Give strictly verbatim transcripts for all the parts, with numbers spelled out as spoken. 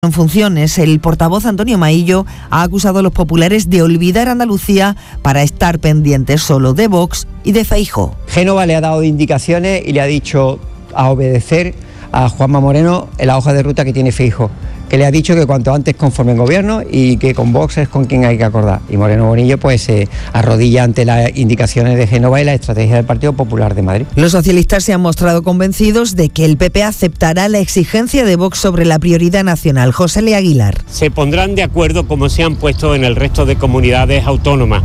En funciones, el portavoz Antonio Maillo ha acusado a los populares de olvidar Andalucía para estar pendientes solo de Vox y de Feijóo. Génova le ha dado indicaciones y le ha dicho a obedecer a Juanma Moreno en la hoja de ruta que tiene Feijóo, que le ha dicho que cuanto antes conformen gobierno y que con Vox es con quien hay que acordar. Y Moreno Bonillo pues se eh, arrodilla ante las indicaciones de Génova y la estrategia del Partido Popular de Madrid. Los socialistas se han mostrado convencidos de que el P P aceptará la exigencia de Vox sobre la prioridad nacional. José Le Aguilar. Se pondrán de acuerdo como se han puesto en el resto de comunidades autónomas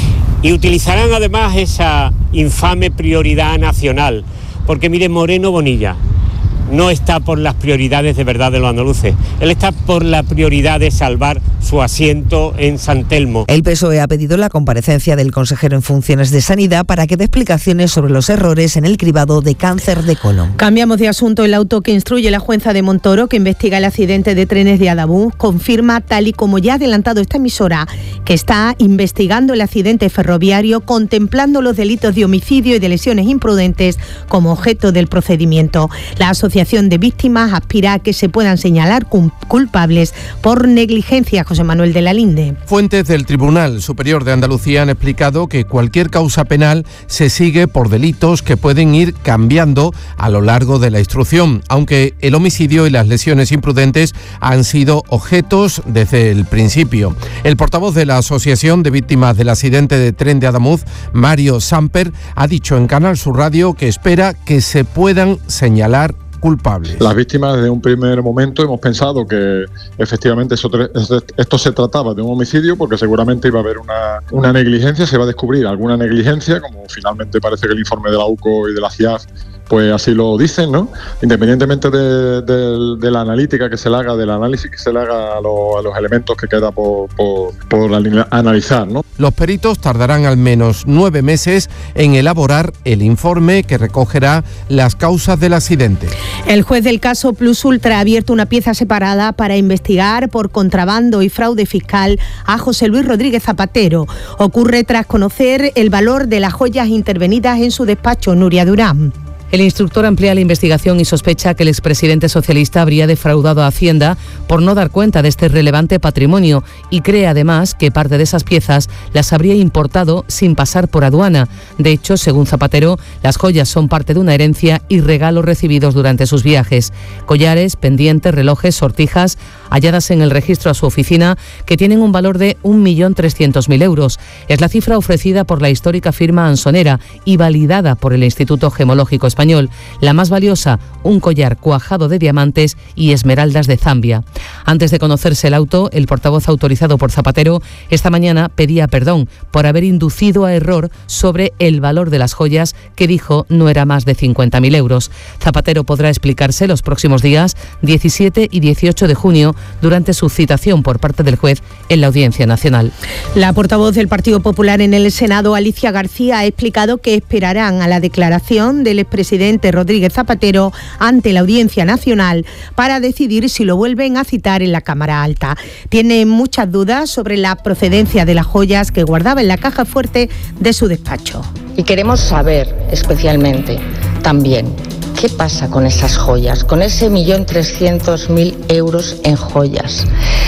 y utilizarán además esa infame prioridad nacional, porque mire, Moreno Bonilla no está por las prioridades de verdad de los andaluces, él está por la prioridad de salvar su asiento en San Telmo. El P S O E ha pedido la comparecencia del consejero en funciones de Sanidad para que dé explicaciones sobre los errores en el cribado de cáncer de colon. Cambiamos de asunto. El auto que instruye la jueza de Montoro, que investiga el accidente de trenes de Adabuz, confirma, tal y como ya ha adelantado esta emisora, que está investigando el accidente ferroviario, contemplando los delitos de homicidio y de lesiones imprudentes como objeto del procedimiento. La Asociación de Víctimas aspira a que se puedan señalar culpables por negligencia. José Manuel de la Linde. Fuentes del Tribunal Superior de Andalucía han explicado que cualquier causa penal se sigue por delitos que pueden ir cambiando a lo largo de la instrucción, aunque el homicidio y las lesiones imprudentes han sido objetos desde el principio. El portavoz de la Asociación de Víctimas del Accidente de Tren de Adamuz, Mario Samper, ha dicho en Canal Sur Radio que espera que se puedan señalar culpables. Las víctimas desde un primer momento hemos pensado que efectivamente eso, esto se trataba de un homicidio, porque seguramente iba a haber una, una negligencia, se va a descubrir alguna negligencia, como finalmente parece que el informe de la U C O y de la C I A F pues así lo dicen, ¿no? Independientemente de, de, de la analítica que se le haga, del análisis que se le haga a, lo, a los elementos que queda por, por, por analizar, ¿no? Los peritos tardarán al menos nueve meses en elaborar el informe que recogerá las causas del accidente. El juez del caso Plus Ultra ha abierto una pieza separada para investigar por contrabando y fraude fiscal a José Luis Rodríguez Zapatero. Ocurre tras conocer el valor de las joyas intervenidas en su despacho. Nuria Durán. El instructor amplía la investigación y sospecha que el expresidente socialista habría defraudado a Hacienda por no dar cuenta de este relevante patrimonio y cree además que parte de esas piezas las habría importado sin pasar por aduana. De hecho, según Zapatero, las joyas son parte de una herencia y regalos recibidos durante sus viajes. Collares, pendientes, relojes, sortijas, halladas en el registro a su oficina, que tienen un valor de un millón trescientos mil euros. Es la cifra ofrecida por la histórica firma Ansonera y validada por el Instituto Gemológico Español. La más valiosa, un collar cuajado de diamantes y esmeraldas de Zambia. Antes de conocerse el auto, el portavoz autorizado por Zapatero esta mañana pedía perdón por haber inducido a error sobre el valor de las joyas, que dijo no era más de cincuenta mil euros. Zapatero podrá explicarse los próximos días diecisiete y dieciocho de junio durante su citación por parte del juez en la Audiencia Nacional. La portavoz del Partido Popular en el Senado, Alicia García, ha explicado que esperarán a la declaración del expresidente presidente Rodríguez Zapatero ante la Audiencia Nacional para decidir si lo vuelven a citar en la Cámara Alta. Tiene muchas dudas sobre la procedencia de las joyas que guardaba en la caja fuerte de su despacho. Y queremos saber especialmente también qué pasa con esas joyas, con ese millón trescientos mil euros en joyas.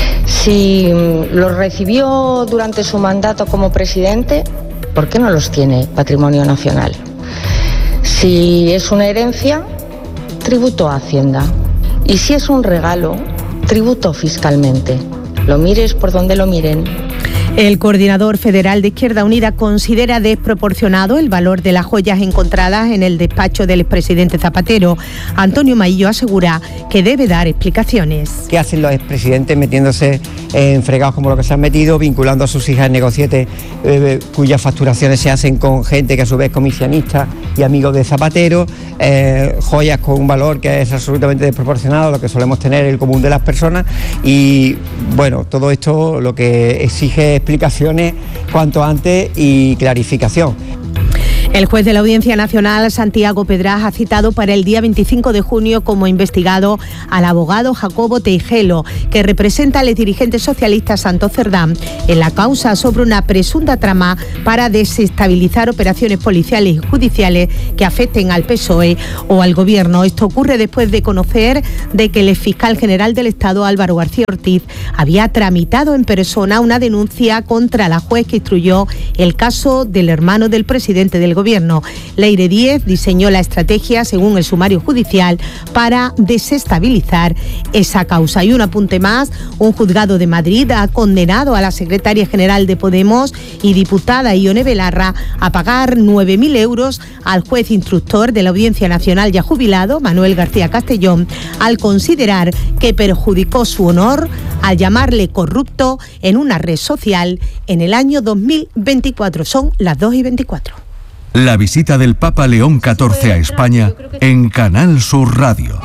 Si los recibió durante su mandato como presidente, ¿por qué no los tiene Patrimonio Nacional? Si es una herencia, tributo a Hacienda. Y si es un regalo, tributo fiscalmente. Lo mires por donde lo miren. El coordinador federal de Izquierda Unida considera desproporcionado el valor de las joyas encontradas en el despacho del expresidente Zapatero. Antonio Maillo asegura que debe dar explicaciones. ¿Qué hacen los expresidentes metiéndose en fregados como lo que se han metido, vinculando a sus hijas en negocietes eh, cuyas facturaciones se hacen con gente que a su vez es comisionista y amigos de Zapatero, eh, joyas con un valor que es absolutamente desproporcionado a lo que solemos tener el común de las personas? Y bueno, todo esto lo que exige explicaciones cuanto antes y clarificación. El juez de la Audiencia Nacional, Santiago Pedraz, ha citado para el día veinticinco de junio como investigado al abogado Jacobo Teijelo, que representa al dirigente socialista Santos Cerdán en la causa sobre una presunta trama para desestabilizar operaciones policiales y judiciales que afecten al P S O E o al Gobierno. Esto ocurre después de conocer de que el fiscal general del Estado, Álvaro García Ortiz, había tramitado en persona una denuncia contra la juez que instruyó el caso del hermano del presidente del Gobierno. Leire Díez diseñó la estrategia, según el sumario judicial, para desestabilizar esa causa. Y un apunte más, un juzgado de Madrid ha condenado a la secretaria general de Podemos y diputada Ione Belarra a pagar nueve mil euros al juez instructor de la Audiencia Nacional ya jubilado, Manuel García Castellón, al considerar que perjudicó su honor al llamarle corrupto en una red social en el año dos mil veinticuatro. Son las dos y veinticuatro. La visita del Papa León catorce a España en Canal Sur Radio.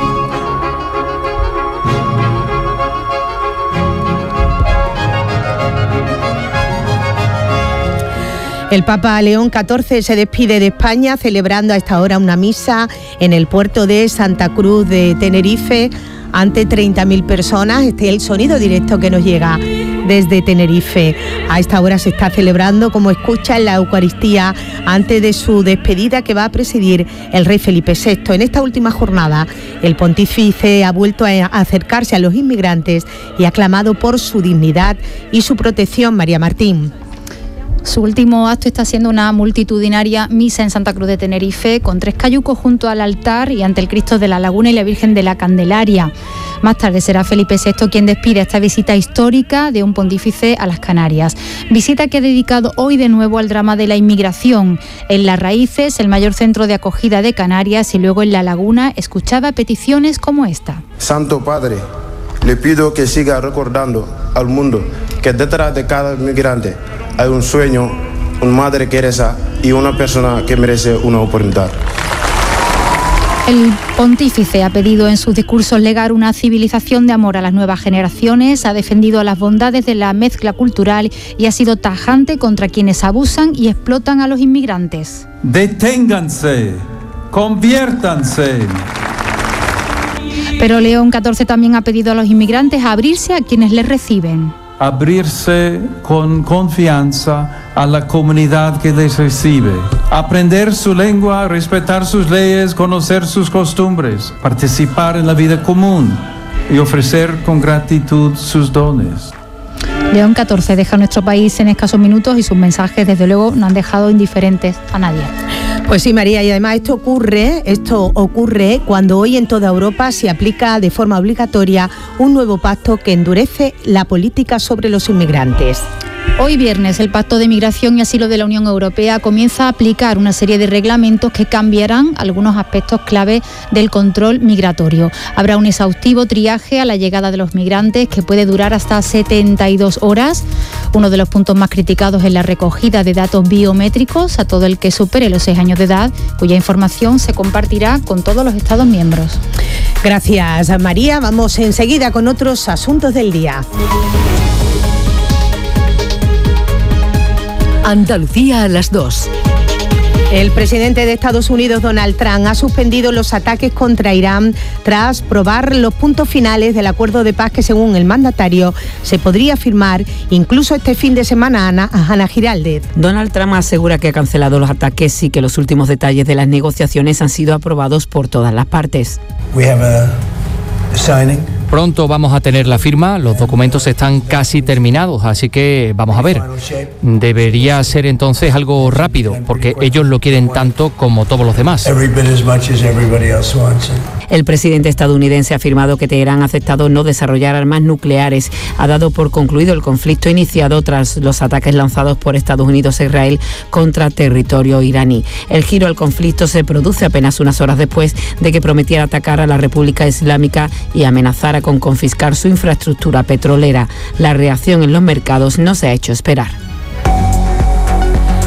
El Papa León catorce se despide de España celebrando a esta hora una misa en el puerto de Santa Cruz de Tenerife ante treinta mil personas. Este es el sonido directo que nos llega desde Tenerife. A esta hora se está celebrando, como escucha, en la Eucaristía antes de su despedida que va a presidir el rey Felipe sexto. En esta última jornada, el pontífice ha vuelto a acercarse a los inmigrantes y ha clamado por su dignidad y su protección. María Martín. Su último acto está siendo una multitudinaria misa en Santa Cruz de Tenerife, con tres cayucos junto al altar y ante el Cristo de la Laguna y la Virgen de la Candelaria. Más tarde será Felipe sexto quien despide esta visita histórica de un pontífice a las Canarias. Visita que ha dedicado hoy de nuevo al drama de la inmigración. En Las Raíces, el mayor centro de acogida de Canarias, y luego en La Laguna, escuchaba peticiones como esta. Santo Padre, le pido que siga recordando al mundo que detrás de cada inmigrante hay un sueño, una madre Teresa y una persona que merece una oportunidad. El pontífice ha pedido en sus discursos legar una civilización de amor a las nuevas generaciones, ha defendido las bondades de la mezcla cultural y ha sido tajante contra quienes abusan y explotan a los inmigrantes. Deténganse, conviértanse. Pero León catorce también ha pedido a los inmigrantes a abrirse a quienes les reciben. Abrirse con confianza a la comunidad que les recibe, aprender su lengua, respetar sus leyes, conocer sus costumbres, participar en la vida común y ofrecer con gratitud sus dones. León catorce deja nuestro país en escasos minutos y sus mensajes, desde luego, no han dejado indiferentes a nadie. Pues sí, María, y además esto ocurre, esto ocurre cuando hoy en toda Europa se aplica de forma obligatoria un nuevo pacto que endurece la política sobre los inmigrantes. Hoy viernes el Pacto de Migración y Asilo de la Unión Europea comienza a aplicar una serie de reglamentos que cambiarán algunos aspectos clave del control migratorio. Habrá un exhaustivo triaje a la llegada de los migrantes que puede durar hasta setenta y dos horas. Uno de los puntos más criticados es la recogida de datos biométricos a todo el que supere los seis años de edad, cuya información se compartirá con todos los Estados miembros. Gracias, María. Vamos enseguida con otros asuntos del día. Andalucía a las dos. El presidente de Estados Unidos, Donald Trump, ha suspendido los ataques contra Irán tras probar los puntos finales del acuerdo de paz que, según el mandatario, se podría firmar incluso este fin de semana. Ana, Ana Giraldez. Donald Trump asegura que ha cancelado los ataques y que los últimos detalles de las negociaciones han sido aprobados por todas las partes. We have a signing. Pronto vamos a tener la firma, los documentos están casi terminados, así que vamos a ver. Debería ser entonces algo rápido, porque ellos lo quieren tanto como todos los demás. El presidente estadounidense ha afirmado que Teherán ha aceptado no desarrollar armas nucleares. Ha dado por concluido el conflicto iniciado tras los ataques lanzados por Estados Unidos e Israel contra territorio iraní. El giro al conflicto se produce apenas unas horas después de que prometiera atacar a la República Islámica y amenazara con confiscar su infraestructura petrolera. La reacción en los mercados no se ha hecho esperar.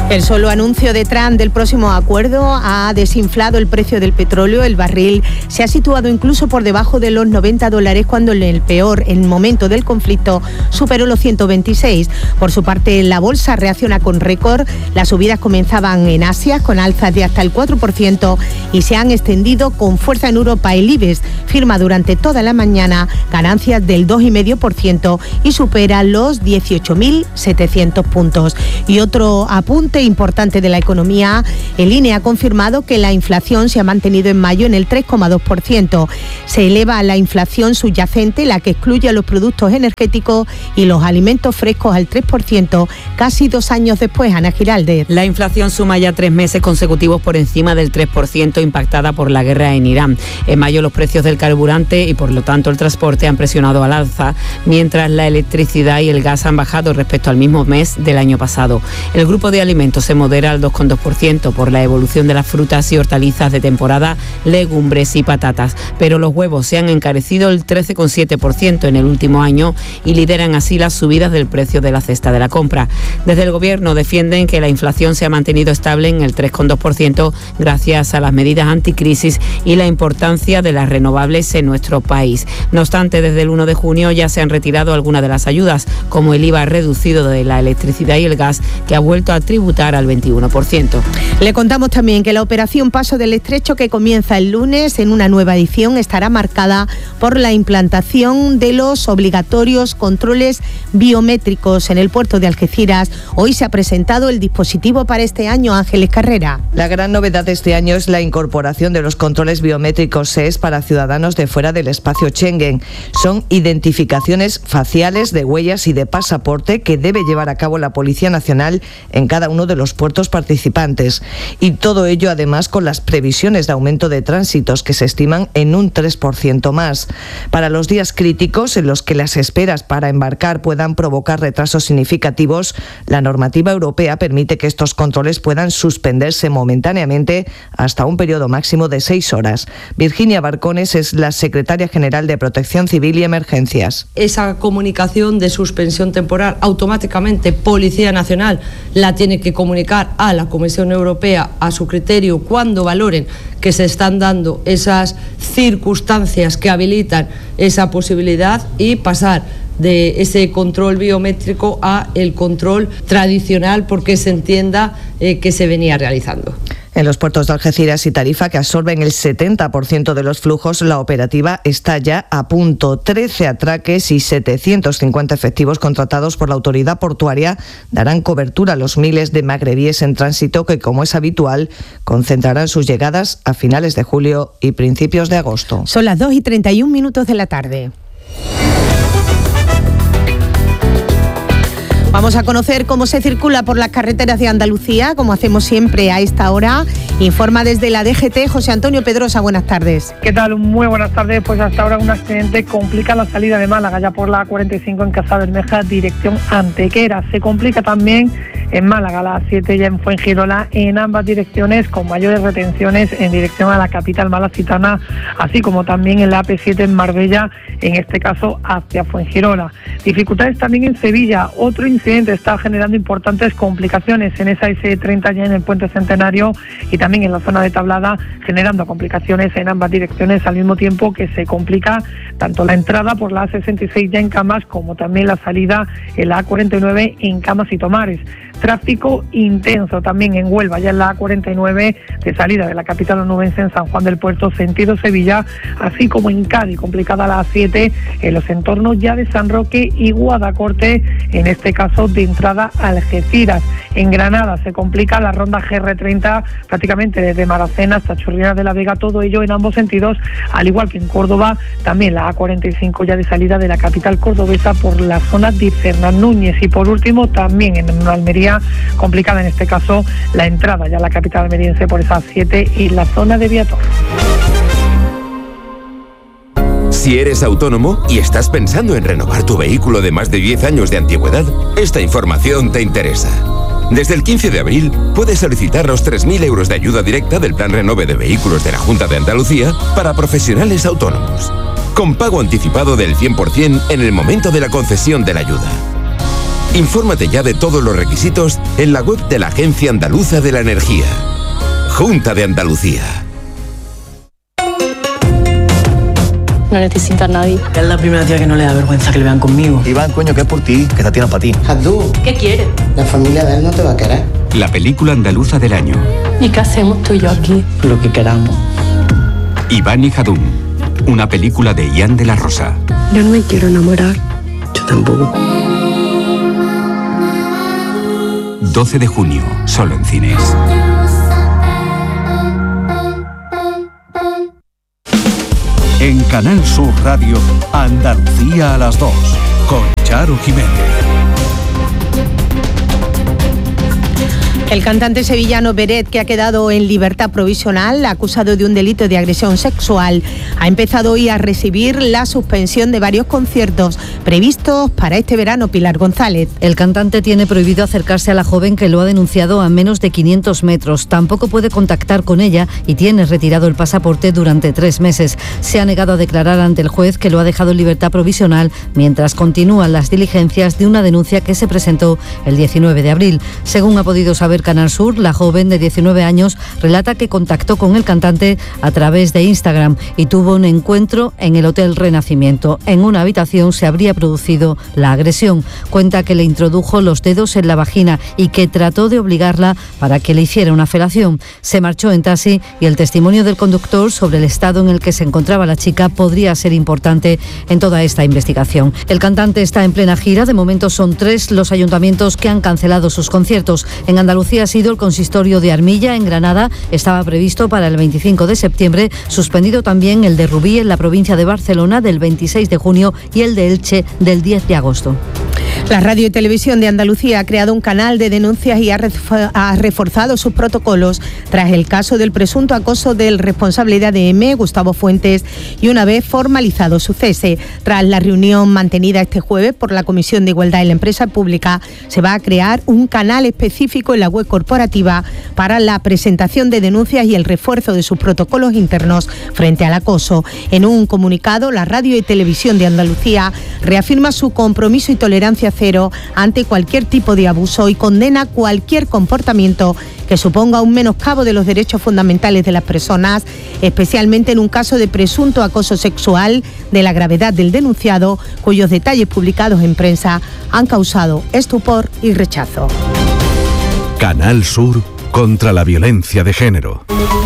El solo anuncio de Trump del próximo acuerdo ha desinflado el precio del petróleo. El barril se ha situado incluso por debajo de los noventa dólares cuando en el peor en momento del conflicto superó los ciento veintiséis. Por su parte, la bolsa reacciona con récord. Las subidas comenzaban en Asia con alzas de hasta el cuatro por ciento y se han extendido con fuerza en Europa. El IBEX firma durante toda la mañana ganancias del dos coma cinco por ciento y supera los dieciocho mil setecientos puntos. Y otro apunte importante de la economía, el I N E ha confirmado que la inflación se ha mantenido en mayo en el tres coma dos por ciento. Se eleva la inflación subyacente, la que excluye a los productos energéticos y los alimentos frescos, al tres por ciento, casi dos años después. Ana Giraldez. La inflación suma ya tres meses consecutivos por encima del tres por ciento, impactada por la guerra en Irán. En mayo los precios del carburante y por lo tanto el transporte han presionado al alza, mientras la electricidad y el gas han bajado respecto al mismo mes del año pasado. El grupo de alimentos se modera al dos coma dos por ciento por la evolución de las frutas y hortalizas de temporada, legumbres y patatas, pero los huevos se han encarecido el trece coma siete por ciento en el último año y lideran así las subidas del precio de la cesta de la compra. Desde el Gobierno defienden que la inflación se ha mantenido estable en el tres coma dos por ciento gracias a las medidas anticrisis y la importancia de las renovables en nuestro país. No obstante, desde el uno de junio ya se han retirado algunas de las ayudas, como el I V A reducido de la electricidad y el gas, que ha vuelto a tributar al veintiuno por ciento. Le contamos también que la operación Paso del Estrecho, que comienza el lunes en una nueva edición, estará marcada por la implantación de los obligatorios controles biométricos en el puerto de Algeciras. Hoy se ha presentado el dispositivo para este año. Ángeles Carrera. La gran novedad de este año es la incorporación de los controles biométricos S E S para ciudadanos de fuera del espacio Schengen. Son identificaciones faciales, de huellas y de pasaporte que debe llevar a cabo la Policía Nacional en cada uno de los puertos participantes. Y todo ello además con las previsiones de aumento de tránsitos que se estiman en un tres por ciento más. Para los días críticos en los que las esperas para embarcar puedan provocar retrasos significativos, la normativa europea permite que estos controles puedan suspenderse momentáneamente hasta un periodo máximo de seis horas. Virginia Barcones es la secretaria general de Protección Civil y Emergencias. Esa comunicación de suspensión temporal automáticamente Policía Nacional la tiene que comunicar a la Comisión Europea a su criterio cuando valoren que se están dando esas circunstancias que habilitan esa posibilidad y pasar de ese control biométrico a el control tradicional, porque se entienda eh, que se venía realizando. En los puertos de Algeciras y Tarifa, que absorben el setenta por ciento de los flujos, la operativa está ya a punto. trece atraques y setecientos cincuenta efectivos contratados por la autoridad portuaria darán cobertura a los miles de magrebíes en tránsito que, como es habitual, concentrarán sus llegadas a finales de julio y principios de agosto. Son las dos y treinta y un minutos de la tarde. Vamos a conocer cómo se circula por las carreteras de Andalucía, como hacemos siempre a esta hora. Informa desde la D G T José Antonio Pedrosa. Buenas tardes. ¿Qué tal? Muy buenas tardes. Pues hasta ahora un accidente complica la salida de Málaga, ya por la A cuarenta y cinco en Casa Bermeja, dirección Antequera. Se complica también en Málaga, a las siete ya en Fuengirola, en ambas direcciones, con mayores retenciones en dirección a la capital malacitana, así como también en la A P siete en Marbella, en este caso hacia Fuengirola. Dificultades también en Sevilla. Otro incidente está generando importantes complicaciones en esa ese treinta ya en el Puente Centenario y también en la zona de Tablada, generando complicaciones en ambas direcciones, al mismo tiempo que se complica tanto la entrada por la A sesenta y seis ya en Camas, como también la salida en la A cuarenta y nueve en Camas y Tomares. Tráfico intenso también en Huelva, ya en la A cuarenta y nueve de salida de la capital onubense en San Juan del Puerto, sentido Sevilla, así como en Cádiz, complicada la A siete en los entornos ya de San Roque y Guadacorte, en este caso de entrada a Algeciras. En Granada se complica la ronda G R treinta prácticamente desde Maracena hasta Chorrera de la Vega, todo ello en ambos sentidos, al igual que en Córdoba, también la A cuarenta y cinco ya de salida de la capital cordobesa por la zona de Fernán Núñez. Y por último también en Almería, complicada en este caso la entrada ya a la capital almeriense por esa A siete y la zona de Viator. Si eres autónomo y estás pensando en renovar tu vehículo de más de diez años de antigüedad, esta información te interesa. Desde el quince de abril puedes solicitar los tres mil euros de ayuda directa del Plan Renove de Vehículos de la Junta de Andalucía para profesionales autónomos, con pago anticipado del cien por ciento en el momento de la concesión de la ayuda. Infórmate ya de todos los requisitos en la web de la Agencia Andaluza de la Energía. Junta de Andalucía. No necesito a nadie. Es la primera tía que no le da vergüenza que le vean conmigo. Iván, coño, que es por ti, que esta tía no es para ti. Abdú, ¿qué quieres? La familia de él no te va a querer. La película andaluza del año. ¿Y qué hacemos tú y yo aquí? Lo que queramos. Iván y Jadún, una película de Ian de la Rosa. Yo no me quiero enamorar. Yo tampoco. doce de junio, solo en cines. En Canal Sur Radio, Andalucía a las dos, con Charo Jiménez. El cantante sevillano Beret, que ha quedado en libertad provisional, acusado de un delito de agresión sexual, ha empezado hoy a recibir la suspensión de varios conciertos previstos para este verano. Pilar González. El cantante tiene prohibido acercarse a la joven que lo ha denunciado a menos de quinientos metros. Tampoco puede contactar con ella y tiene retirado el pasaporte durante tres meses. Se ha negado a declarar ante el juez, que lo ha dejado en libertad provisional mientras continúan las diligencias de una denuncia que se presentó el diecinueve de abril. Según ha podido saber Canal Sur, la joven de diecinueve años relata que contactó con el cantante a través de Instagram y tuvo un encuentro en el Hotel Renacimiento. En una habitación se habría producido la agresión. Cuenta que le introdujo los dedos en la vagina y que trató de obligarla para que le hiciera una felación. Se marchó en taxi y el testimonio del conductor sobre el estado en el que se encontraba la chica podría ser importante en toda esta investigación. El cantante está en plena gira. De momento son tres los ayuntamientos que han cancelado sus conciertos. En Andalucía ha sido el consistorio de Armilla, en Granada. Estaba previsto para el veinticinco de septiembre, suspendido también el de Rubí, en la provincia de Barcelona, del veintiséis de junio, y el de Elche, del diez de agosto. La Radio y Televisión de Andalucía ha creado un canal de denuncias y ha reforzado sus protocolos tras el caso del presunto acoso del responsable de A D M, Gustavo Fuentes, y una vez formalizado su cese. Tras la reunión mantenida este jueves por la Comisión de Igualdad en la Empresa Pública, se va a crear un canal específico en la web corporativa para la presentación de denuncias y el refuerzo de sus protocolos internos frente al acoso. En un comunicado, la Radio y Televisión de Andalucía reafirma su compromiso y tolerancia cero ante cualquier tipo de abuso y condena cualquier comportamiento que suponga un menoscabo de los derechos fundamentales de las personas, especialmente en un caso de presunto acoso sexual de la gravedad del denunciado, cuyos detalles publicados en prensa han causado estupor y rechazo. Canal Sur contra la violencia de género.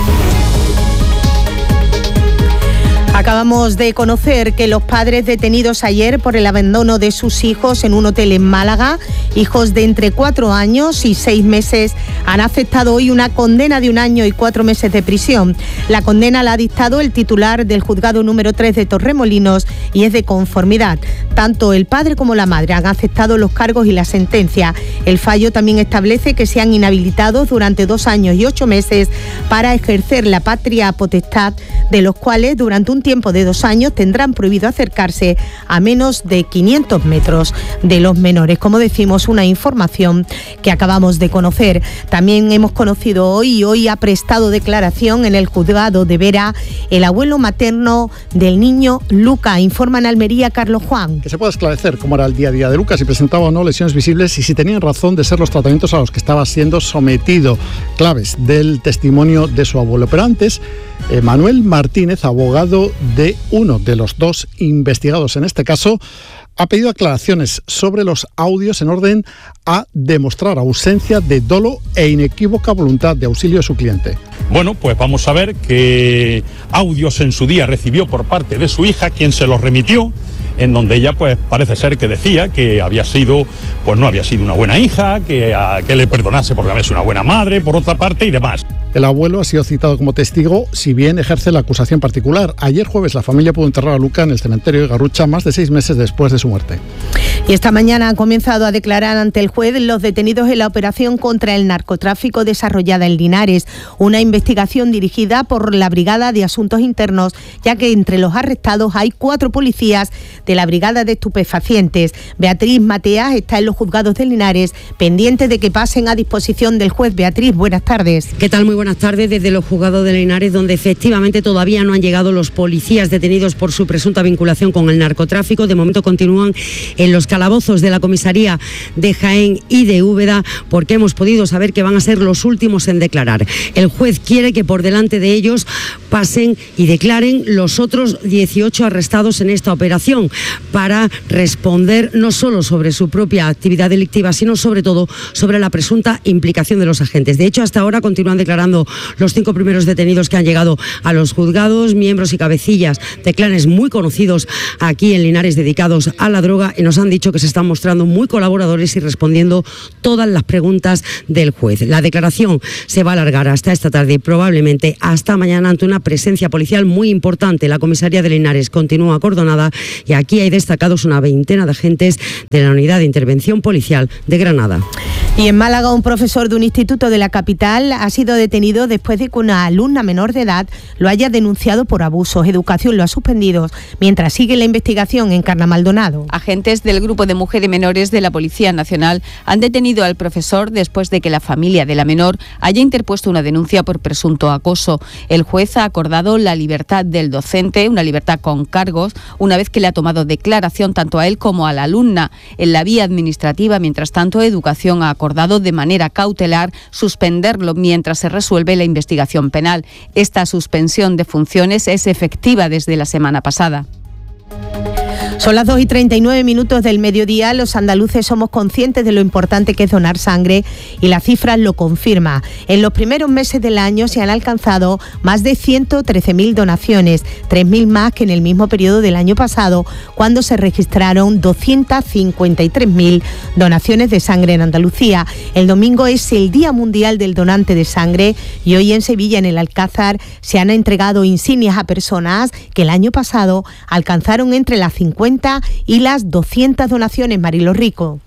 Acabamos de conocer que los padres detenidos ayer por el abandono de sus hijos en un hotel en Málaga, hijos de entre cuatro años y seis meses, han aceptado hoy una condena de un año y cuatro meses de prisión. La condena la ha dictado el titular del juzgado número tres de Torremolinos y es de conformidad. Tanto el padre como la madre han aceptado los cargos y la sentencia. El fallo también establece que sean inhabilitados durante dos años y ocho meses para ejercer la patria potestad, de los cuales durante un tiempo de dos años tendrán prohibido acercarse a menos de quinientos metros de los menores. Como decimos, una información que acabamos de conocer. También hemos conocido hoy y hoy ha prestado declaración en el juzgado de Vera el abuelo materno del niño Luca. Informa en Almería Carlos Juan. Que se pueda esclarecer cómo era el día a día de Luca, si presentaba o no lesiones visibles y si tenían razón de ser los tratamientos a los que estaba siendo sometido. Claves del testimonio de su abuelo. Pero antes, eh, Manuel Martínez, abogado de uno de los dos investigados en este caso, ha pedido aclaraciones sobre los audios en orden a demostrar ausencia de dolo e inequívoca voluntad de auxilio de su cliente. Bueno, pues vamos a ver qué audios en su día recibió por parte de su hija, quien se los remitió, en donde ella pues parece ser que decía que había sido, pues no había sido una buena hija, que, a, que le perdonase porque había sido una buena madre, por otra parte, y demás. El abuelo ha sido citado como testigo, si bien ejerce la acusación particular. Ayer jueves la familia pudo enterrar a Luca en el cementerio de Garrucha más de seis meses después de su muerte. Y esta mañana han comenzado a declarar ante el juez los detenidos en la operación contra el narcotráfico desarrollada en Linares, una investigación dirigida por la Brigada de Asuntos Internos, ya que entre los arrestados hay cuatro policías de la Brigada de Estupefacientes. Beatriz Mateas está en los juzgados de Linares, pendiente de que pasen a disposición del juez. Beatriz, buenas tardes. ¿Qué tal? Muy buenas tardes desde los juzgados de Linares, donde efectivamente todavía no han llegado los policías detenidos por su presunta vinculación con el narcotráfico. De momento continúan en los calabozos calabozos de la comisaría de Jaén y de Úbeda, porque hemos podido saber que van a ser los últimos en declarar. El juez quiere que por delante de ellos pasen y declaren los otros dieciocho arrestados en esta operación, para responder no solo sobre su propia actividad delictiva, sino sobre todo sobre la presunta implicación de los agentes. De hecho, hasta ahora continúan declarando los cinco primeros detenidos que han llegado a los juzgados, miembros y cabecillas de clanes muy conocidos aquí en Linares dedicados a la droga, y nos han dicho que se están mostrando muy colaboradores y respondiendo todas las preguntas del juez. La declaración se va a alargar hasta esta tarde y probablemente hasta mañana, ante una presencia policial muy importante. La comisaría de Linares continúa acordonada y aquí hay destacados una veintena de agentes de la Unidad de Intervención Policial de Granada. Y en Málaga, un profesor de un instituto de la capital ha sido detenido después de que una alumna menor de edad lo haya denunciado por abusos. Educación lo ha suspendido mientras sigue la investigación en Carna Maldonado. Agentes del Grupo de Mujeres Menores de la Policía Nacional han detenido al profesor después de que la familia de la menor haya interpuesto una denuncia por presunto acoso. El juez ha acordado la libertad del docente, una libertad con cargos, una vez que le ha tomado declaración tanto a él como a la alumna. En la vía administrativa, mientras tanto, Educación ha acordado de manera cautelar suspenderlo mientras se resuelve la investigación penal. Esta suspensión de funciones es efectiva desde la semana pasada. Son las dos y treinta y nueve minutos del mediodía. Los andaluces somos conscientes de lo importante que es donar sangre y las cifras lo confirman. En los primeros meses del año se han alcanzado más de ciento trece mil donaciones, tres mil más que en el mismo periodo del año pasado, cuando se registraron doscientas cincuenta y tres mil donaciones de sangre en Andalucía. El domingo es el Día Mundial del Donante de Sangre y hoy en Sevilla, en el Alcázar, se han entregado insignias a personas que el año pasado alcanzaron entre las cincuenta y las doscientas donaciones. Marilo Rico.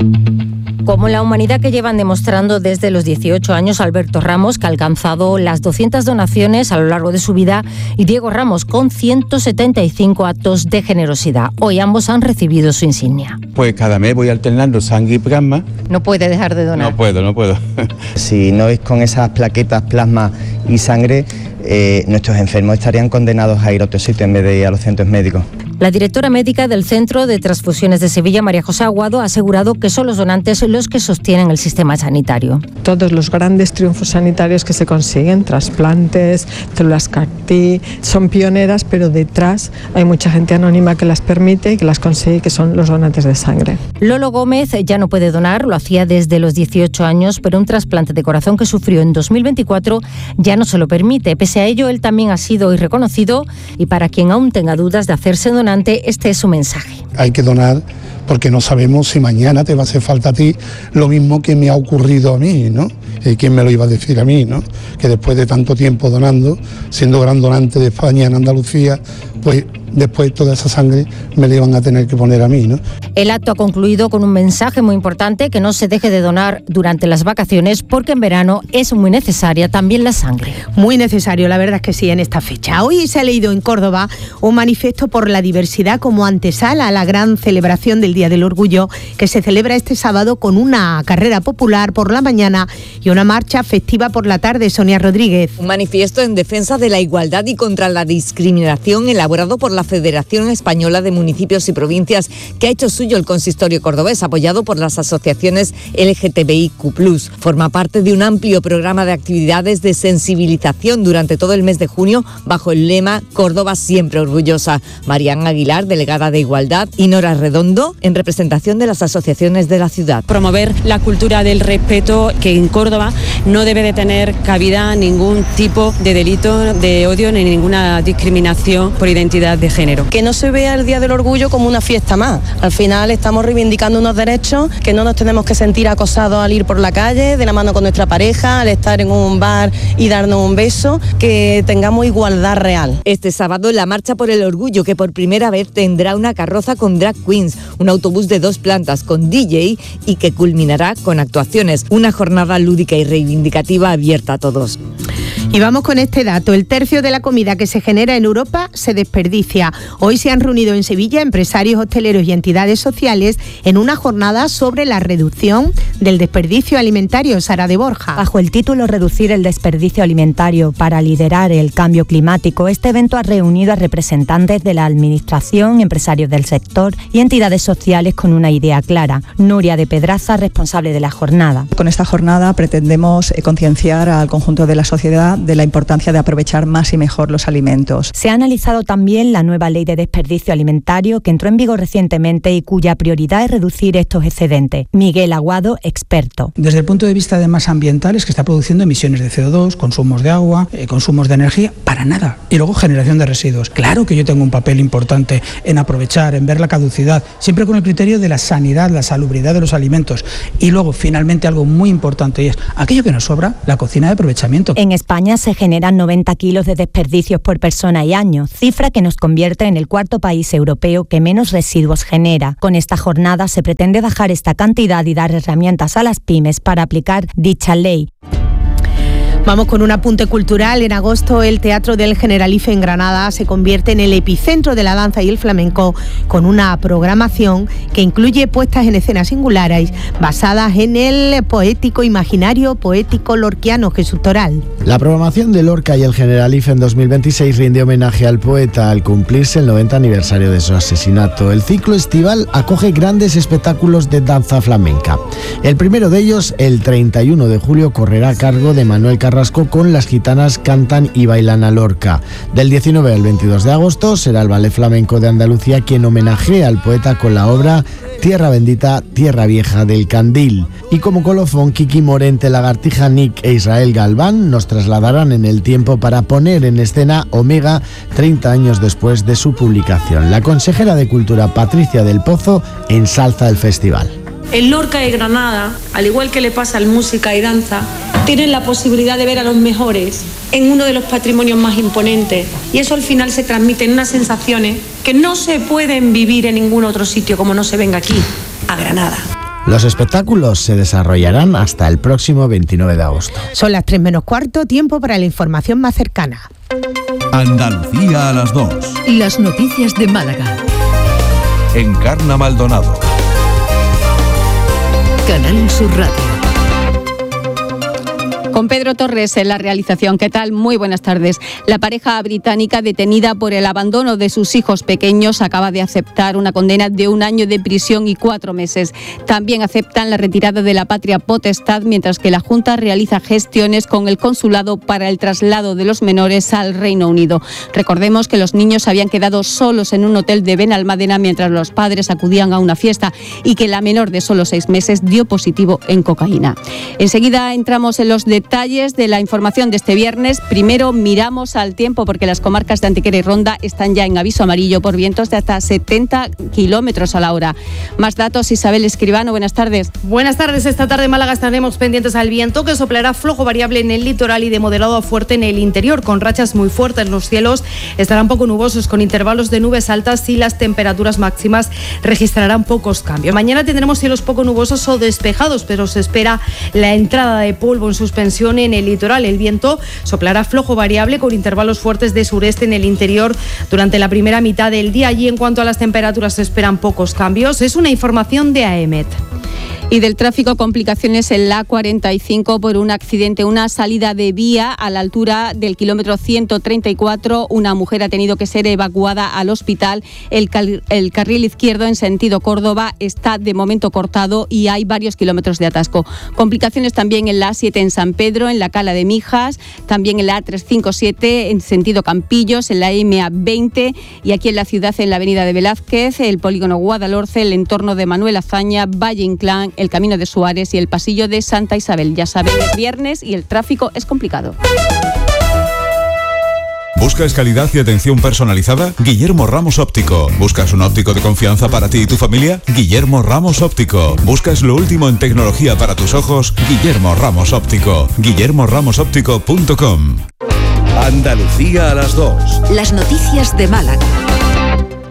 Como la humanidad que llevan demostrando desde los dieciocho años Alberto Ramos, que ha alcanzado las doscientas donaciones a lo largo de su vida, y Diego Ramos, con ciento setenta y cinco actos de generosidad. Hoy ambos han recibido su insignia. Pues cada mes voy alternando sangre y plasma. No puede dejar de donar. No puedo, no puedo. Si no es con esas plaquetas, plasma y sangre, eh, nuestros enfermos estarían condenados a ir a otro sitio en vez de ir a los centros médicos. La directora médica del Centro de Transfusiones de Sevilla, María José Aguado, ha asegurado que son los donantes los que sostienen el sistema sanitario. Todos los grandes triunfos sanitarios que se consiguen, trasplantes, células C A R T, son pioneras, pero detrás hay mucha gente anónima que las permite y que las consigue, que son los donantes de sangre. Lolo Gómez ya no puede donar, lo hacía desde los dieciocho años, pero un trasplante de corazón que sufrió en dos mil veinticuatro ya no se lo permite. Pese a ello, él también ha sido hoy reconocido, y para quien aún tenga dudas de hacerse donante, este es su mensaje. Hay que donar porque no sabemos si mañana te va a hacer falta a ti lo mismo que me ha ocurrido a mí, ¿no? Eh, ¿Quién me lo iba a decir a mí, no? Que después de tanto tiempo donando, siendo gran donante de España en Andalucía, pues después toda esa sangre me la iban a tener que poner a mí, ¿no? El acto ha concluido con un mensaje muy importante: que no se deje de donar durante las vacaciones, porque en verano es muy necesaria también la sangre. Muy necesario, la verdad es que sí, en esta fecha. Hoy se ha leído en Córdoba un manifiesto por la diversidad como antesala a la gran celebración del Día del Orgullo, que se celebra este sábado con una carrera popular por la mañana y una marcha festiva por la tarde. Sonia Rodríguez. Un manifiesto en defensa de la igualdad y contra la discriminación elaborado por la Federación Española de Municipios y Provincias, que ha hecho suyo el consistorio cordobés, apoyado por las asociaciones L G T B I Q plus. Forma parte de un amplio programa de actividades de sensibilización durante todo el mes de junio, bajo el lema Córdoba siempre orgullosa. Mariana Aguilar, delegada de Igualdad, y Nora Redondo, en representación de las asociaciones de la ciudad. Promover la cultura del respeto, que en Córdoba no debe de tener cabida ningún tipo de delito de odio ni ninguna discriminación por identidad de género. Que no se vea el Día del Orgullo como una fiesta más. Al final estamos reivindicando unos derechos, que no nos tenemos que sentir acosados al ir por la calle, de la mano con nuestra pareja, al estar en un bar y darnos un beso, que tengamos igualdad real. Este sábado la Marcha por el Orgullo, que por primera vez tendrá una carroza con drag queens, un autobús de dos plantas con D J y que culminará con actuaciones. Una jornada lúdica y reivindicativa abierta a todos. Y vamos con este dato. El tercio de la comida que se genera en Europa se desperdicia. Hoy se han reunido en Sevilla empresarios hosteleros y entidades sociales en una jornada sobre la reducción del desperdicio alimentario. Sara de Borja. Bajo el título Reducir el desperdicio alimentario para liderar el cambio climático, este evento ha reunido a representantes de la administración, empresarios del sector y entidades sociales con una idea clara. Nuria de Pedraza, responsable de la jornada. Con esta jornada pretendemos concienciar al conjunto de la sociedad de la importancia de aprovechar más y mejor los alimentos. Se ha analizado también la nueva ley de desperdicio alimentario que entró en vigor recientemente y cuya prioridad es reducir estos excedentes. Miguel Aguado, experto. Desde el punto de vista de más ambientales, que está produciendo emisiones de C O dos, consumos de agua, eh, consumos de energía, para nada. Y luego generación de residuos. Claro que yo tengo un papel importante en aprovechar, en ver la caducidad, siempre con el criterio de la sanidad, la salubridad de los alimentos. Y luego, finalmente, algo muy importante y es aquello que nos sobra, la cocina de aprovechamiento. En España se generan noventa kilos de desperdicios por persona y año, cifra que nos convierte en el cuarto país europeo que menos residuos genera. Con esta jornada se pretende bajar esta cantidad y dar herramientas a las pymes para aplicar dicha ley. Vamos con un apunte cultural. En agosto el Teatro del Generalife en Granada se convierte en el epicentro de la danza y el flamenco con una programación que incluye puestas en escena singulares basadas en el poético imaginario poético lorquiano. Jesús Toral. La programación de Lorca y el Generalife en dos mil veintiséis rinde homenaje al poeta al cumplirse el noventa aniversario de su asesinato. El ciclo estival acoge grandes espectáculos de danza flamenca. El primero de ellos, el treinta y uno de julio, correrá a cargo de Manuel Carrasco con Las Gitanas Cantan y Bailan a Lorca. Del diecinueve al veintidós de agosto será el Ballet Flamenco de Andalucía quien homenajea al poeta con la obra Tierra Bendita, Tierra Vieja del Candil. Y como colofón, Kiki Morente, Lagartija Nick e Israel Galván nos trasladarán en el tiempo para poner en escena Omega treinta años después de su publicación. La consejera de Cultura, Patricia del Pozo, ensalza el festival. En Lorca y Granada, al igual que le pasa al música y danza, tienen la posibilidad de ver a los mejores en uno de los patrimonios más imponentes. Y eso al final se transmite en unas sensaciones que no se pueden vivir en ningún otro sitio como no se venga aquí, a Granada. Los espectáculos se desarrollarán hasta el próximo veintinueve de agosto. Son las tres menos cuarto, tiempo para la información más cercana. Andalucía a las dos. Las noticias de Málaga. Encarna Maldonado. Canal Sur Radio. Con Pedro Torres en la realización. ¿Qué tal? Muy buenas tardes. La pareja británica detenida por el abandono de sus hijos pequeños acaba de aceptar una condena de un año de prisión y cuatro meses. También aceptan la retirada de la patria potestad, mientras que la Junta realiza gestiones con el consulado para el traslado de los menores al Reino Unido. Recordemos que los niños habían quedado solos en un hotel de Benalmádena mientras los padres acudían a una fiesta y que la menor de solo seis meses dio positivo en cocaína. Enseguida entramos en los detalles Detalles de la información de este viernes. Primero miramos al tiempo porque las comarcas de Antequera y Ronda están ya en aviso amarillo por vientos de hasta setenta kilómetros a la hora. Más datos, Isabel Escribano, buenas tardes. Buenas tardes. Esta tarde en Málaga estaremos pendientes al viento que soplará flojo variable en el litoral y de moderado a fuerte en el interior, con rachas muy fuertes. Los cielos estarán poco nubosos con intervalos de nubes altas y las temperaturas máximas registrarán pocos cambios. Mañana tendremos cielos poco nubosos o despejados, pero se espera la entrada de polvo en suspensión en el litoral. El viento soplará flojo variable con intervalos fuertes de sureste en el interior durante la primera mitad del día. Y en cuanto a las temperaturas se esperan pocos cambios. Es una información de AEMET. Y del tráfico, complicaciones en la A cuarenta y cinco por un accidente, una salida de vía a la altura del kilómetro ciento treinta y cuatro. Una mujer ha tenido que ser evacuada al hospital. El, cal- el carril izquierdo en sentido Córdoba está de momento cortado y hay varios kilómetros de atasco. Complicaciones también en la A siete en San Pedro, en la Cala de Mijas, también en la A trescientos cincuenta y siete en sentido Campillos, en la M A veinte y aquí en la ciudad en la avenida de Velázquez, el polígono Guadalhorce, el entorno de Manuel Azaña, Valle Inclán, el camino de Suárez y el pasillo de Santa Isabel. Ya saben, es viernes y el tráfico es complicado. ¿Buscas calidad y atención personalizada? Guillermo Ramos Óptico. ¿Buscas un óptico de confianza para ti y tu familia? Guillermo Ramos Óptico. ¿Buscas lo último en tecnología para tus ojos? Guillermo Ramos Óptico. guillermo ramos óptico punto com. Andalucía a las dos. Las noticias de Málaga.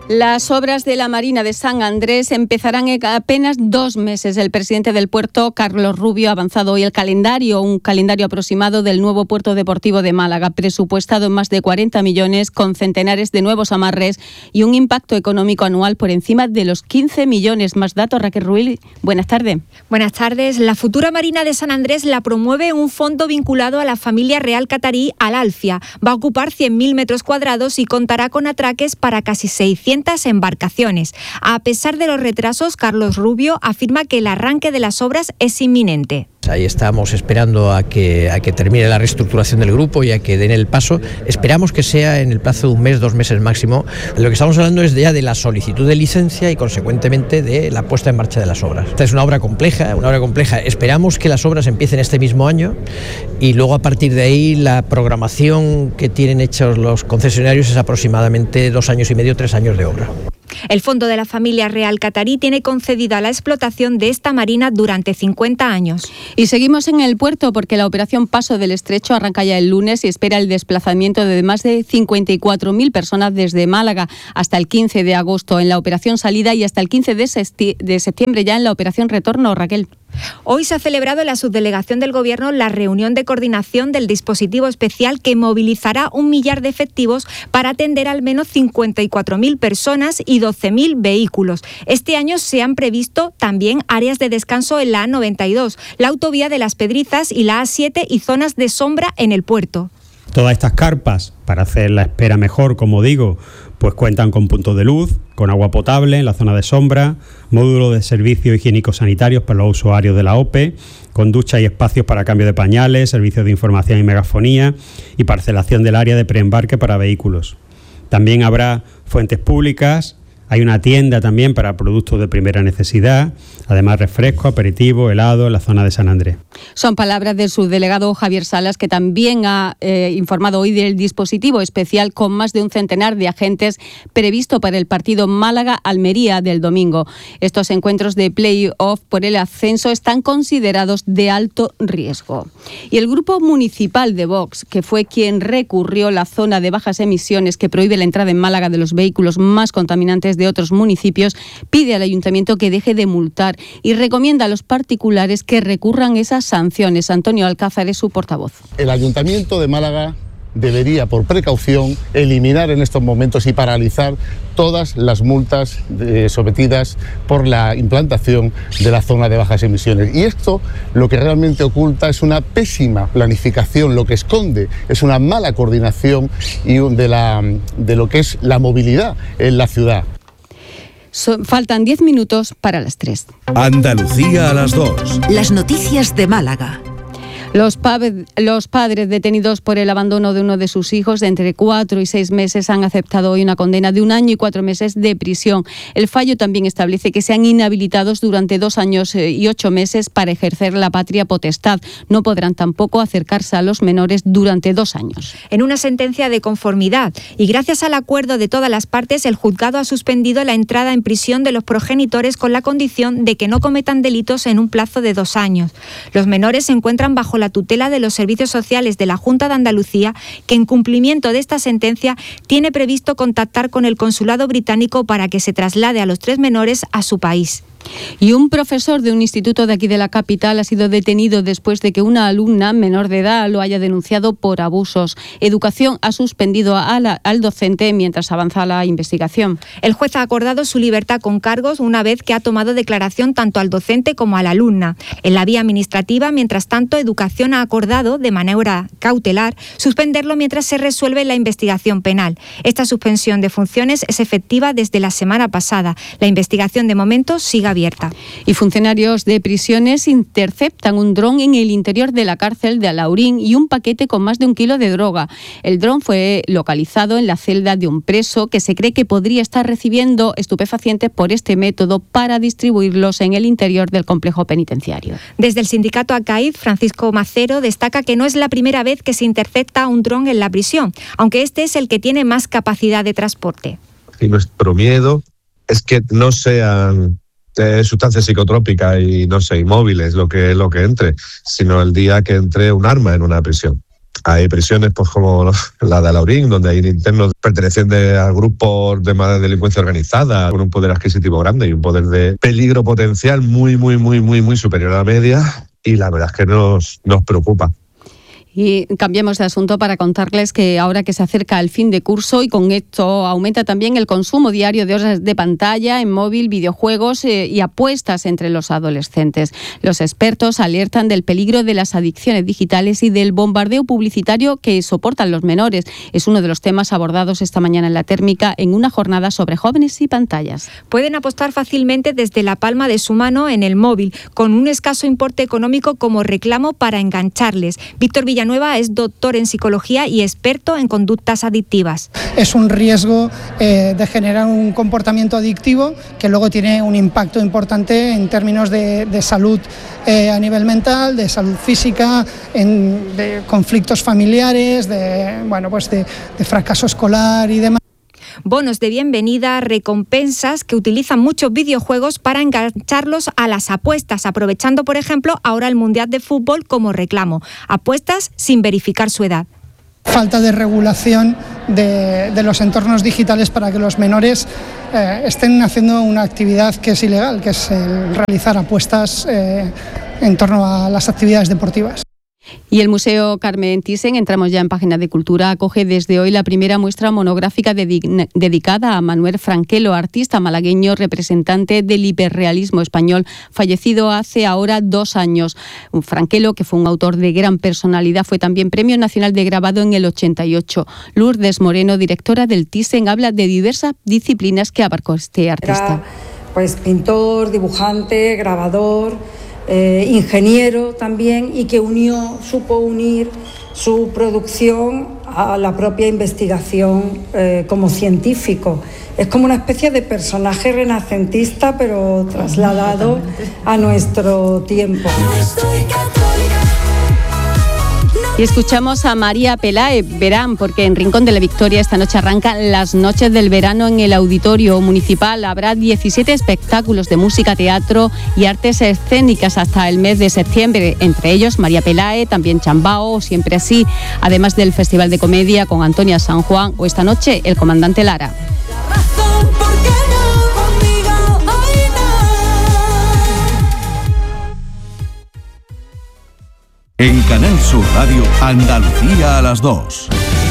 Las obras de la Marina de San Andrés empezarán en apenas dos meses. El presidente del puerto, Carlos Rubio, ha avanzado hoy el calendario, un calendario aproximado del nuevo puerto deportivo de Málaga, presupuestado en más de cuarenta millones, con centenares de nuevos amarres y un impacto económico anual por encima de los quince millones. Más datos, Raquel Ruiz. Buenas tardes. Buenas tardes. La futura Marina de San Andrés la promueve un fondo vinculado a la familia real catarí, Al Alfia. Va a ocupar cien mil metros cuadrados y contará con atraques para casi seiscientas embarcaciones. A pesar de los retrasos, Carlos Rubio afirma que el arranque de las obras es inminente. Ahí estamos esperando a que, a que termine la reestructuración del grupo y a que den el paso. Esperamos que sea en el plazo de un mes, dos meses máximo. Lo que estamos hablando es ya de la solicitud de licencia y consecuentemente de la puesta en marcha de las obras. Esta es una obra compleja, una obra compleja. Esperamos que las obras empiecen este mismo año y luego a partir de ahí la programación que tienen hechos los concesionarios es aproximadamente dos años y medio, tres años de obra. El fondo de la familia real catarí tiene concedida la explotación de esta marina durante cincuenta años. Y seguimos en el puerto porque la operación Paso del Estrecho arranca ya el lunes y espera el desplazamiento de más de cincuenta y cuatro mil personas desde Málaga hasta el quince de agosto en la operación salida y hasta el quince de septiembre ya en la operación retorno, Raquel. Hoy se ha celebrado en la subdelegación del Gobierno la reunión de coordinación del dispositivo especial que movilizará un millar de efectivos para atender al menos cincuenta y cuatro mil personas y doce mil vehículos. Este año se han previsto también áreas de descanso en la A noventa y dos, la autovía de Las Pedrizas y la A siete y zonas de sombra en el puerto. Todas estas carpas, para hacer la espera mejor, como digo, pues cuentan con puntos de luz, con agua potable en la zona de sombra, módulo de servicios higiénicos sanitarios para los usuarios de la O P E, con ducha y espacios para cambio de pañales, servicios de información y megafonía y parcelación del área de preembarque para vehículos. También habrá fuentes públicas. Hay una tienda también para productos de primera necesidad, además refresco, aperitivo, helado en la zona de San Andrés. Son palabras del subdelegado Javier Salas, que también ha eh, informado hoy del dispositivo especial con más de un centenar de agentes previsto para el partido Málaga-Almería del domingo. Estos encuentros de play-off por el ascenso están considerados de alto riesgo. Y el grupo municipal de Vox, que fue quien recurrió la zona de bajas emisiones que prohíbe la entrada en Málaga de los vehículos más contaminantes de otros municipios, pide al ayuntamiento que deje de multar y recomienda a los particulares que recurran esas sanciones. Antonio Alcázar es su portavoz. El ayuntamiento de Málaga debería, por precaución, eliminar en estos momentos y paralizar todas las multas eh, sometidas por la implantación de la zona de bajas emisiones. Y esto lo que realmente oculta es una pésima planificación, lo que esconde es una mala coordinación y de, la, de lo que es la movilidad en la ciudad. So, faltan diez minutos para las tres. Andalucía a las dos. Las noticias de Málaga. Los, los padres detenidos por el abandono de uno de sus hijos de entre cuatro y seis meses han aceptado hoy una condena de un año y cuatro meses de prisión. El fallo también establece que sean inhabilitados durante dos años y ocho meses para ejercer la patria potestad. No podrán tampoco acercarse a los menores durante dos años. En una sentencia de conformidad y gracias al acuerdo de todas las partes, el juzgado ha suspendido la entrada en prisión de los progenitores con la condición de que no cometan delitos en un plazo de dos años. Los menores se encuentran bajo la tutela de los servicios sociales de la Junta de Andalucía, que en cumplimiento de esta sentencia tiene previsto contactar con el consulado británico para que se traslade a los tres menores a su país. Y un profesor de un instituto de aquí de la capital ha sido detenido después de que una alumna menor de edad lo haya denunciado por abusos. Educación ha suspendido a la, al docente mientras avanza la investigación. El juez ha acordado su libertad con cargos una vez que ha tomado declaración tanto al docente como a la alumna. En la vía administrativa, mientras tanto, Educación ha acordado de manera cautelar suspenderlo mientras se resuelve la investigación penal. Esta suspensión de funciones es efectiva desde la semana pasada. La investigación de momento sigue abierta. Y funcionarios de prisiones interceptan un dron en el interior de la cárcel de Alaurín y un paquete con más de un kilo de droga. El dron fue localizado en la celda de un preso que se cree que podría estar recibiendo estupefacientes por este método para distribuirlos en el interior del complejo penitenciario. Desde el sindicato ACAID, Francisco Macero destaca que no es la primera vez que se intercepta un dron en la prisión, aunque este es el que tiene más capacidad de transporte. Y nuestro miedo es que no sean Eh, sustancias psicotrópicas y no sé, inmóviles, lo que, lo que entre, sino el día que entre un arma en una prisión. Hay prisiones pues como la de Alaurín, donde hay internos pertenecientes a grupos de más delincuencia organizada, con un poder adquisitivo grande y un poder de peligro potencial muy, muy, muy, muy, muy superior a la media, y la verdad es que nos, nos preocupa. Y cambiemos de asunto para contarles que ahora que se acerca el fin de curso y con esto aumenta también el consumo diario de horas de pantalla en móvil, videojuegos eh, y apuestas entre los adolescentes. Los expertos alertan del peligro de las adicciones digitales y del bombardeo publicitario que soportan los menores. Es uno de los temas abordados esta mañana en La Térmica en una jornada sobre jóvenes y pantallas. Pueden apostar fácilmente desde la palma de su mano en el móvil, con un escaso importe económico como reclamo para engancharles. Víctor Villanueva es doctor en psicología y experto en conductas adictivas. Es un riesgo eh, de generar un comportamiento adictivo que luego tiene un impacto importante en términos de, de salud eh, a nivel mental, de salud física, en, de conflictos familiares, de, bueno, pues de, de fracaso escolar y demás. Bonos de bienvenida, recompensas que utilizan muchos videojuegos para engancharlos a las apuestas, aprovechando, por ejemplo, ahora el Mundial de Fútbol como reclamo. Apuestas sin verificar su edad. Falta de regulación de, de los entornos digitales para que los menores eh, estén haciendo una actividad que es ilegal, que es el realizar apuestas eh, en torno a las actividades deportivas. Y el Museo Carmen Thyssen, entramos ya en página de cultura, acoge desde hoy la primera muestra monográfica dedi- dedicada a Manuel Franquelo, artista malagueño representante del hiperrealismo español, fallecido hace ahora dos años. Franquelo, que fue un autor de gran personalidad, fue también Premio Nacional de Grabado en el ochenta y ocho. Lourdes Moreno, directora del Thyssen, habla de diversas disciplinas que abarcó este artista. Era, pues, pintor, dibujante, grabador, Eh, ingeniero también, y que unió, supo unir su producción a la propia investigación eh, como científico. Es como una especie de personaje renacentista, pero trasladado a nuestro tiempo. Y escuchamos a María Pelae, verán, porque en Rincón de la Victoria esta noche arrancan las noches del verano en el Auditorio Municipal. Habrá diecisiete espectáculos de música, teatro y artes escénicas hasta el mes de septiembre. Entre ellos María Pelae, también Chambao, Siempre Así, además del Festival de Comedia con Antonia San Juan o esta noche El Comandante Lara. En Canal Sur Radio, Andalucía a las dos.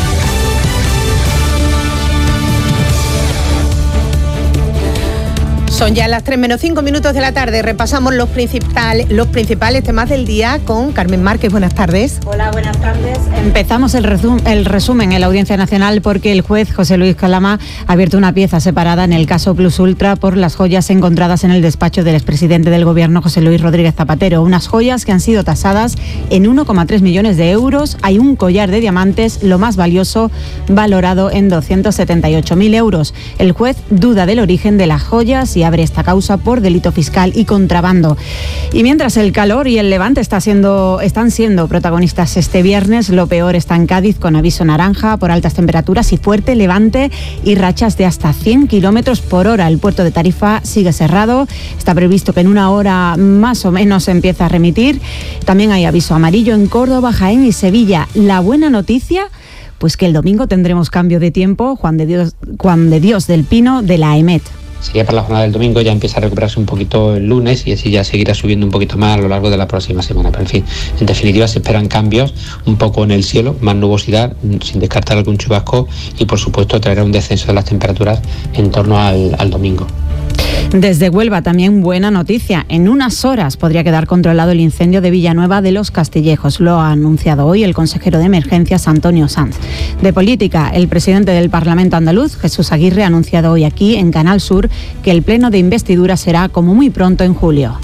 Son ya las tres menos cinco minutos de la tarde. Repasamos los, principal, los principales temas del día con Carmen Márquez. Buenas tardes. Hola, buenas tardes. Empezamos el, resum, el resumen en la Audiencia Nacional porque el juez José Luis Calama ha abierto una pieza separada en el caso Plus Ultra por las joyas encontradas en el despacho del expresidente del Gobierno, José Luis Rodríguez Zapatero. Unas joyas que han sido tasadas en uno coma tres millones de euros. Hay un collar de diamantes, lo más valioso, valorado en doscientos setenta y ocho mil euros. El juez duda del origen de las joyas y abre esta causa por delito fiscal y contrabando. Y mientras el calor y el levante está siendo, están siendo protagonistas este viernes, lo peor está en Cádiz, con aviso naranja por altas temperaturas y fuerte levante y rachas de hasta cien kilómetros por hora. El puerto de Tarifa sigue cerrado. Está previsto que en una hora más o menos se empiece a remitir. También hay aviso amarillo en Córdoba, Jaén y Sevilla. La buena noticia, pues que el domingo tendremos cambio de tiempo. Juan de Dios, Juan de Dios del Pino, de la EMET. Sería para la jornada del domingo, ya empieza a recuperarse un poquito el lunes y así ya seguirá subiendo un poquito más a lo largo de la próxima semana. Pero en fin, en definitiva se esperan cambios un poco en el cielo, más nubosidad, sin descartar algún chubasco y por supuesto traerá un descenso de las temperaturas en torno al, al domingo. Desde Huelva también buena noticia. En unas horas podría quedar controlado el incendio de Villanueva de los Castillejos. Lo ha anunciado hoy el consejero de Emergencias, Antonio Sanz. De política, el presidente del Parlamento andaluz, Jesús Aguirre, ha anunciado hoy aquí en Canal Sur que el pleno de investidura será como muy pronto en julio.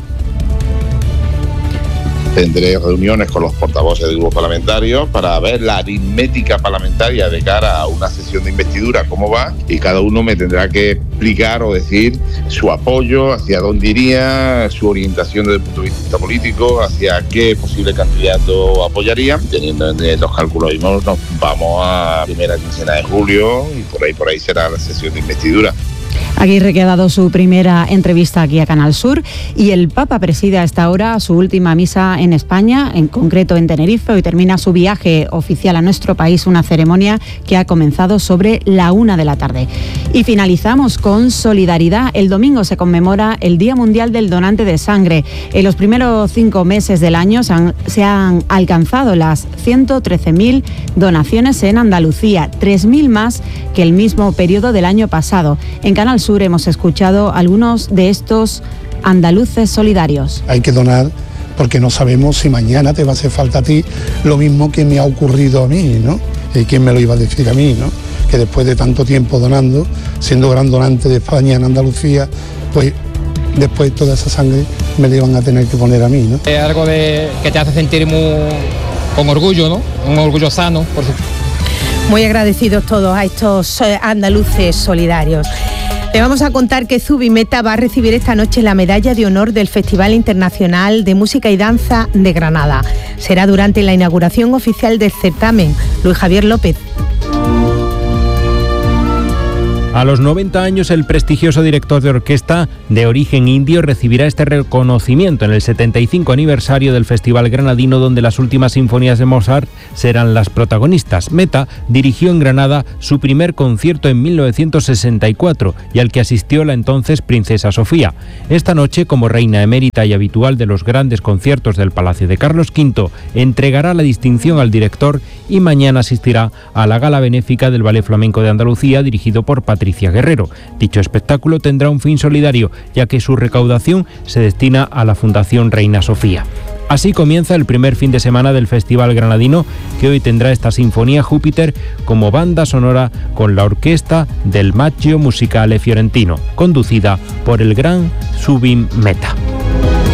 Tendré reuniones con los portavoces del grupo parlamentario para ver la aritmética parlamentaria de cara a una sesión de investidura, cómo va, y cada uno me tendrá que explicar o decir su apoyo, hacia dónde iría, su orientación desde el punto de vista político, hacia qué posible candidato apoyaría. Teniendo en los cálculos, nos vamos a primera quincena de julio y por ahí por ahí será la sesión de investidura. Aguirre, que ha dado su primera entrevista aquí a Canal Sur, y el Papa preside a esta hora su última misa en España, en concreto en Tenerife. Hoy termina su viaje oficial a nuestro país, una ceremonia que ha comenzado sobre la una de la tarde. Y finalizamos con solidaridad. El domingo se conmemora el Día Mundial del Donante de Sangre. En los primeros cinco meses del año se han, se han alcanzado las ciento trece mil donaciones en Andalucía, tres mil más que el mismo periodo del año pasado. En Canal Sur hemos escuchado algunos de estos andaluces solidarios. Hay que donar porque no sabemos si mañana te va a hacer falta a ti lo mismo que me ha ocurrido a mí, ¿no? ¿Y quién me lo iba a decir a mí, no? Que después de tanto tiempo donando, siendo gran donante de España en Andalucía, pues después toda esa sangre me la iban a tener que poner a mí, ¿no? Es algo de, que te hace sentir muy, con orgullo, ¿no? Un orgullo sano, por supuesto. Muy agradecidos todos a estos andaluces solidarios. Le vamos a contar que Zubimeta va a recibir esta noche la medalla de honor del Festival Internacional de Música y Danza de Granada. Será durante la inauguración oficial del certamen. Luis Javier López. A los noventa años, el prestigioso director de orquesta de origen indio recibirá este reconocimiento en el setenta y cinco aniversario del Festival Granadino, donde las últimas sinfonías de Mozart serán las protagonistas. Meta dirigió en Granada su primer concierto en mil novecientos sesenta y cuatro y al que asistió la entonces princesa Sofía. Esta noche, como reina emérita y habitual de los grandes conciertos del Palacio de Carlos quinto, entregará la distinción al director y mañana asistirá a la gala benéfica del Ballet Flamenco de Andalucía, dirigido por Patricia Patricia Guerrero. Dicho espectáculo tendrá un fin solidario, ya que su recaudación se destina a la Fundación Reina Sofía. Así comienza el primer fin de semana del Festival Granadino, que hoy tendrá esta Sinfonía Júpiter como banda sonora con la orquesta del Macchio Musicale Fiorentino, conducida por el gran Zubin Meta.